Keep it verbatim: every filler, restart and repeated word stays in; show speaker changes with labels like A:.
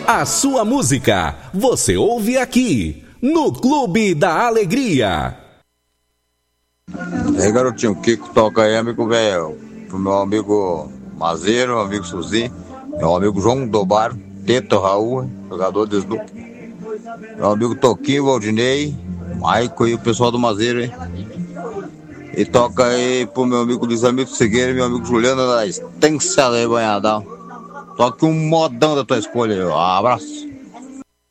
A: A sua música, você ouve aqui, no Clube da Alegria.
B: E aí, garotinho, o Kiko toca aí, amigo velho. Pro meu amigo Mazeiro, meu amigo Suzy, meu amigo João Dobar, Teto Raul, jogador de snook. Meu amigo Toquinho, Valdinei, Maico e o pessoal do Mazeiro, hein? E toca aí pro meu amigo Luiz Amigo Segueira e meu amigo Juliano da Estância de Banhadão. Toque um modão da tua escolha aí, ó. Abraço.